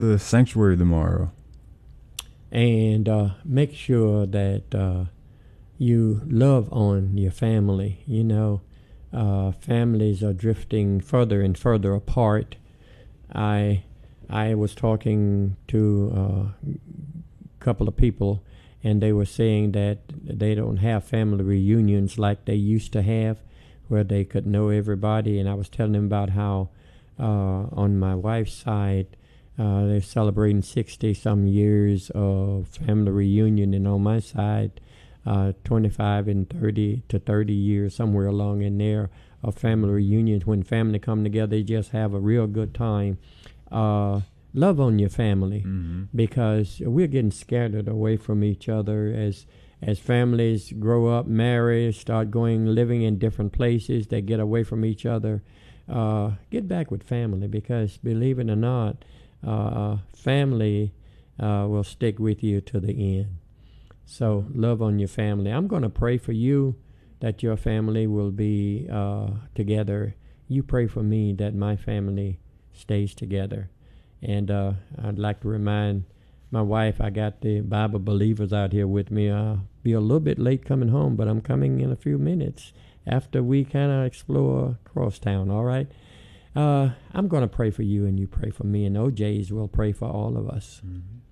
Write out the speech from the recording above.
the sanctuary tomorrow. And make sure that you love on your family. You know, families are drifting further and further apart. I was talking to a couple of people, and they were saying that they don't have family reunions like they used to have, where they could know everybody. And I was telling them about how on my wife's side, they're celebrating 60-some years of family reunion, and on my side, 25 and 30 to 30 years, somewhere along in there, of family reunions. When family come together, they just have a real good time. Love on your family, because we're getting scattered away from each other as families grow up, marry, start living in different places. They get away from each other. Get back with family, because believe it or not, family will stick with you to the end. So love on your family. I'm going to pray for you that your family will be together. You pray for me that my family stays together. And I'd like to remind my wife, I got the Bible believers out here with me. I'll be a little bit late coming home, but I'm coming in a few minutes after we kind of explore Crosstown, all right? I'm going to pray for you, and you pray for me, and OJ's will pray for all of us.